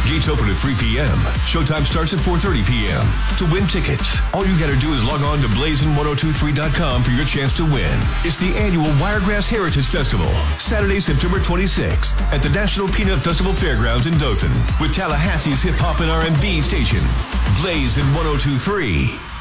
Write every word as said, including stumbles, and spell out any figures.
Gates open at three p.m. Showtime starts at four thirty p.m. To win tickets, all you gotta do is log on to blazin ten twenty-three dot com for your chance to win. It's the annual Wiregrass Heritage Festival, Saturday, September twenty-sixth, at the National Peanut Festival Fairgrounds in Dothan, with Tallahassee's hip-hop and R and B station, Blazin ten twenty-three.